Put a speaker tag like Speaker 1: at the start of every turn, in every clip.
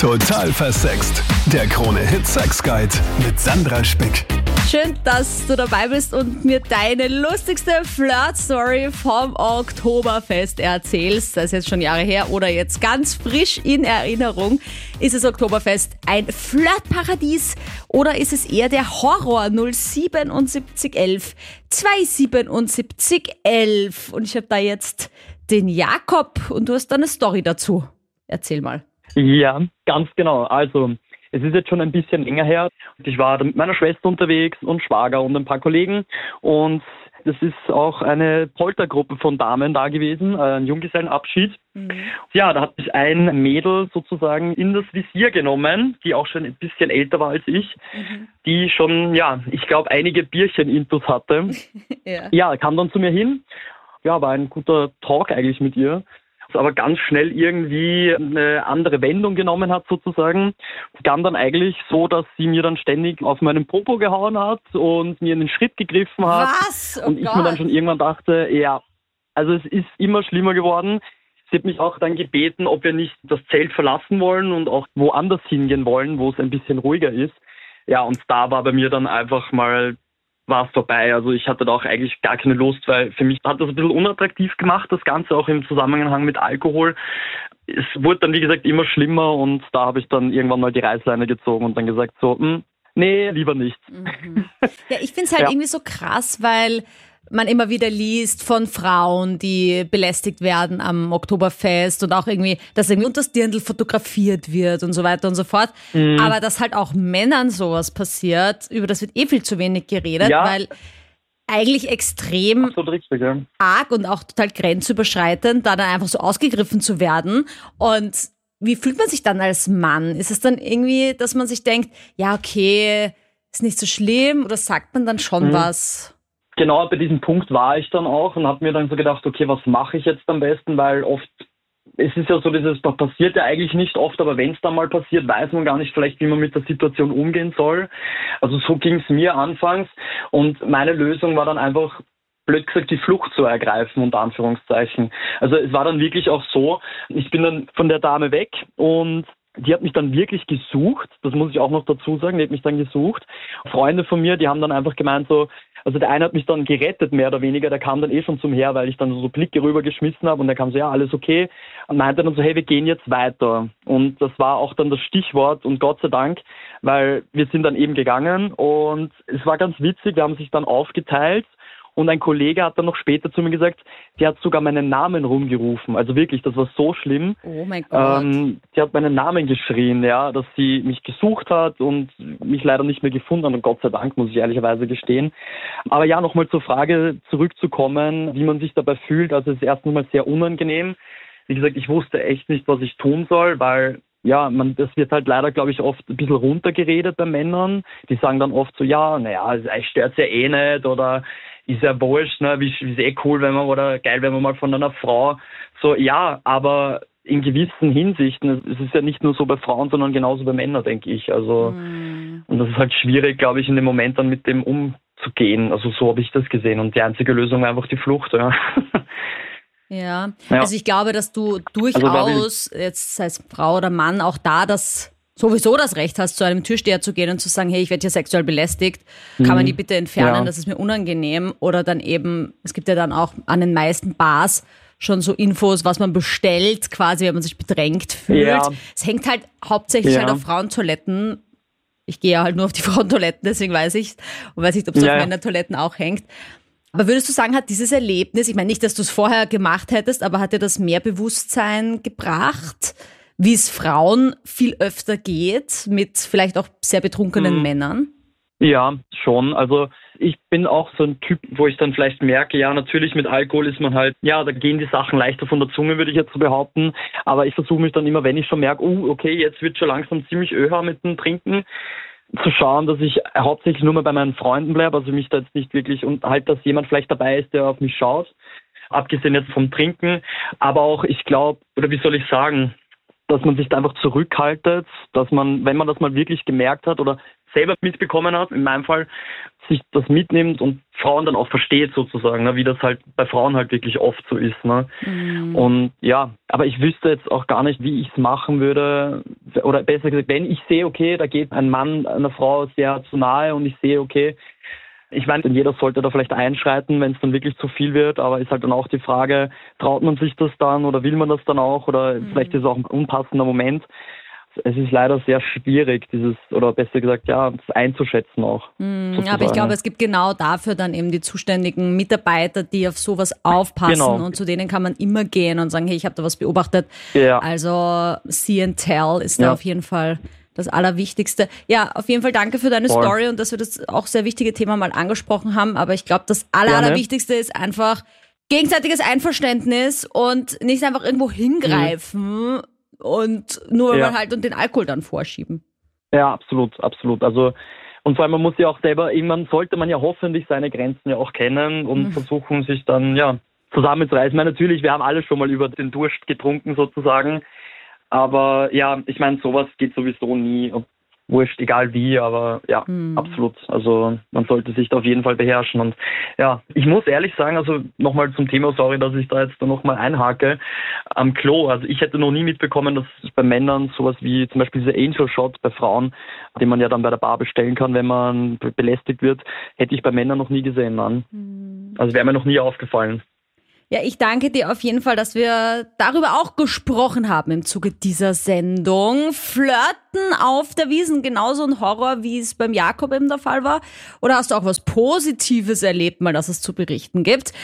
Speaker 1: Total versext. Der Krone-Hit Sex Guide mit Sandra Spick.
Speaker 2: Schön, dass du dabei bist und mir deine lustigste Flirt-Story vom Oktoberfest erzählst. Das ist jetzt schon Jahre her oder jetzt ganz frisch in Erinnerung. Ist das Oktoberfest ein Flirtparadies oder ist es eher der Horror? 07711 27711. Und ich habe da jetzt den Jakob und du hast da eine Story dazu. Erzähl mal.
Speaker 3: Ja, ganz genau. Also, es ist jetzt schon ein bisschen länger her. Ich war da mit meiner Schwester unterwegs und Schwager und ein paar Kollegen. Und das ist auch eine Poltergruppe von Damen da gewesen, ein Junggesellenabschied. Ja, da hat sich ein Mädel sozusagen in das Visier genommen, die auch schon ein bisschen älter war als ich, die schon, ich glaube, einige Bierchen-Intus hatte. Ja, kam dann zu mir hin. Ja, war ein guter Talk eigentlich mit ihr. Aber ganz schnell irgendwie eine andere Wendung genommen hat sozusagen. Es kam dann eigentlich so, dass sie mir dann ständig auf meinen Popo gehauen hat und mir in den Schritt gegriffen hat.
Speaker 2: Was? Oh
Speaker 3: und ich mir dann schon irgendwann dachte, also es ist immer schlimmer geworden. Sie hat mich auch dann gebeten, ob wir nicht das Zelt verlassen wollen und auch woanders hingehen wollen, wo es ein bisschen ruhiger ist. Ja, und da war bei mir dann einfach mal war es vorbei. Also ich hatte da auch eigentlich gar keine Lust, weil für mich hat das ein bisschen unattraktiv gemacht, das Ganze auch im Zusammenhang mit Alkohol. Es wurde dann, wie gesagt, immer schlimmer und da habe ich dann irgendwann mal die Reißleine gezogen und dann gesagt so, nee, lieber nicht.
Speaker 2: Ja, ich finde es halt irgendwie so krass, weil man immer wieder liest von Frauen, die belästigt werden am Oktoberfest und auch irgendwie, dass irgendwie unter das Dirndl fotografiert wird und so weiter und so fort. Aber dass halt auch Männern sowas passiert, über das wird viel zu wenig geredet, weil eigentlich extrem
Speaker 3: richtig,
Speaker 2: arg und auch total grenzüberschreitend, da dann einfach so ausgegriffen zu werden. Und wie fühlt man sich dann als Mann? Ist es dann irgendwie, dass man sich denkt, ja okay, ist nicht so schlimm, oder sagt man dann schon was?
Speaker 3: Genau, bei diesem Punkt war ich dann auch und habe mir dann so gedacht, okay, was mache ich jetzt am besten, weil oft, es ist ja so das passiert ja eigentlich nicht oft, aber wenn es dann mal passiert, weiß man gar nicht vielleicht, wie man mit der Situation umgehen soll. Also so ging es mir anfangs und meine Lösung war dann einfach, blöd gesagt, die Flucht zu ergreifen, unter Anführungszeichen. Also es war dann wirklich auch so, ich bin dann von der Dame weg und die hat mich dann wirklich gesucht, das muss ich auch noch dazu sagen, die hat mich dann gesucht. Freunde von mir, die haben dann einfach gemeint so, also der eine hat mich dann gerettet, mehr oder weniger, der kam dann schon zum Her, weil ich dann so Blicke rübergeschmissen habe und der kam so, ja, alles okay. Und meinte dann so, hey, wir gehen jetzt weiter. Und das war auch dann das Stichwort und Gott sei Dank, weil wir sind dann eben gegangen und es war ganz witzig, wir haben sich dann aufgeteilt. Und ein Kollege hat dann noch später zu mir gesagt, die hat sogar meinen Namen rumgerufen. Also wirklich, das war so schlimm.
Speaker 2: Oh mein Gott.
Speaker 3: Die hat meinen Namen geschrien, dass sie mich gesucht hat und mich leider nicht mehr gefunden hat. Und Gott sei Dank, muss ich ehrlicherweise gestehen. Aber ja, nochmal zur Frage zurückzukommen, wie man sich dabei fühlt. Also es ist erstens mal sehr unangenehm. Wie gesagt, ich wusste echt nicht, was ich tun soll, weil das wird halt leider, glaube ich, oft ein bisschen runtergeredet bei Männern. Die sagen dann oft so, es stört ja eh nicht oder ist ja wurscht, ne, ist eh cool, oder geil, wenn man mal von einer Frau so, aber in gewissen Hinsichten, es ist ja nicht nur so bei Frauen, sondern genauso bei Männern, denke ich. Also, und das ist halt schwierig, glaube ich, in dem Moment dann mit dem umzugehen. Also so habe ich das gesehen und die einzige Lösung war einfach die Flucht,
Speaker 2: Ja, also ich glaube, dass du durchaus, jetzt sei es Frau oder Mann, auch da sowieso das Recht hast, zu einem Türsteher zu gehen und zu sagen, hey, ich werde hier sexuell belästigt, kann man die bitte entfernen, das ist mir unangenehm. Oder dann eben, es gibt ja dann auch an den meisten Bars schon so Infos, was man bestellt, quasi, wenn man sich bedrängt fühlt. Ja. Es hängt halt hauptsächlich halt auf Frauentoiletten. Ich gehe ja halt nur auf die Frauentoiletten, deswegen weiß ich und weiß nicht, ob es auf Männertoiletten auch hängt. Aber würdest du sagen, hat dieses Erlebnis, ich meine nicht, dass du es vorher gemacht hättest, aber hat dir das mehr Bewusstsein gebracht, wie es Frauen viel öfter geht, mit vielleicht auch sehr betrunkenen Männern? Ja, schon. Also ich bin auch so ein Typ, wo ich dann vielleicht merke, natürlich mit Alkohol ist man halt, da gehen die Sachen leichter von der Zunge, würde ich jetzt so behaupten. Aber ich versuche mich dann immer, wenn ich schon merke, okay, jetzt wird schon langsam ziemlich öher mit dem Trinken, zu schauen, dass ich hauptsächlich nur mal bei meinen Freunden bleibe, also mich da jetzt nicht wirklich, und halt, dass jemand vielleicht dabei ist, der auf mich schaut, abgesehen jetzt vom Trinken. Aber auch, ich glaube, oder wie soll ich sagen,
Speaker 3: dass man sich da einfach zurückhaltet, dass man, wenn man das mal wirklich gemerkt hat oder selber mitbekommen hat, in meinem Fall, sich das mitnimmt und Frauen dann auch versteht sozusagen, ne, wie das halt bei Frauen halt wirklich oft so ist. Ne. Und ja, aber ich wüsste jetzt auch gar nicht, wie ich es machen würde, oder besser gesagt, wenn ich sehe, okay, da geht ein Mann einer Frau sehr zu nahe und ich sehe, okay, ich meine, jeder sollte da vielleicht einschreiten, wenn es dann wirklich zu viel wird, aber ist halt dann auch die Frage, traut man sich das dann oder will man das dann auch oder vielleicht ist es auch ein unpassender Moment. Es ist leider sehr schwierig, oder besser gesagt, ja, das einzuschätzen auch.
Speaker 2: Aber ich glaube, es gibt genau dafür dann eben die zuständigen Mitarbeiter, die auf sowas aufpassen und zu denen kann man immer gehen und sagen, hey, ich habe da was beobachtet. Ja. Also see and tell ist da auf jeden Fall das Allerwichtigste. Ja, auf jeden Fall danke für deine Story und dass wir das auch sehr wichtige Thema mal angesprochen haben. Aber ich glaube, das Allerwichtigste ist einfach gegenseitiges Einverständnis und nicht einfach irgendwo hingreifen und nur mal halt und den Alkohol dann vorschieben. Ja, absolut. Also und vor allem, man muss ja auch selber, irgendwann sollte man ja hoffentlich seine Grenzen ja auch kennen und versuchen, sich dann zusammenzureißen. Ich meine, natürlich, wir haben alle schon mal über den Durst getrunken sozusagen. Aber ja, ich meine, sowas geht sowieso nie, wurscht, egal wie, aber ja, absolut. Also man sollte sich da auf jeden Fall beherrschen. Und ja, ich muss ehrlich sagen, also nochmal zum Thema, sorry, dass ich da jetzt nochmal einhake, am Klo, also ich hätte noch nie mitbekommen, dass es bei Männern sowas wie zum Beispiel dieser Angel Shot bei Frauen, den man ja dann bei der Bar bestellen kann, wenn man belästigt wird, hätte ich bei Männern noch nie gesehen, Mann. Also wäre mir noch nie aufgefallen. Ja, ich danke dir auf jeden Fall, dass wir darüber auch gesprochen haben im Zuge dieser Sendung. Flirten auf der Wiesn, genauso ein Horror, wie es beim Jakob eben der Fall war? Oder hast du auch was Positives erlebt, mal dass es zu berichten gibt?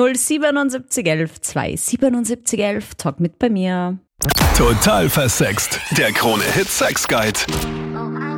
Speaker 2: 07711 27711, talk mit bei mir.
Speaker 1: Total versext. Der Krone-Hit Sex Guide.